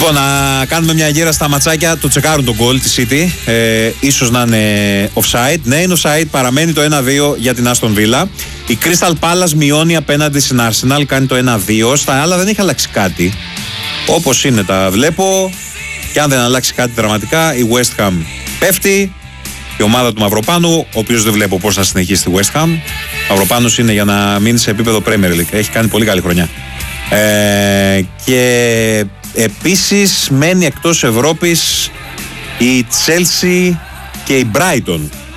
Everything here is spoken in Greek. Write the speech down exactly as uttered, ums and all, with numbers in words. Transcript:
Λοιπόν, να κάνουμε μια γύρα στα ματσάκια. Το τσεκάρουν τον γκολ τη City. Ε, ίσως να είναι offside. Ναι, είναι offside. Παραμένει το ένα δύο για την Aston Villa. Η Crystal Palace μειώνει απέναντι στην Arsenal. Κάνει το ένα δύο. Στα άλλα δεν έχει αλλάξει κάτι. Όπως είναι τα βλέπω. Και αν δεν αλλάξει κάτι δραματικά, η West Ham πέφτει. Η ομάδα του Μαυροπάνου, ο οποίος δεν βλέπω πώς θα συνεχίσει τη West Ham. Ο Μαυροπάνος είναι για να μείνει σε επίπεδο Premier League. Έχει κάνει πολύ καλή χρονιά. Ε, και επίσης μένει εκτός Ευρώπης η Chelsea και η Brighton.